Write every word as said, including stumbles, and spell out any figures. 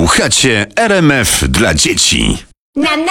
Słuchacie R M F dla dzieci. Na, na,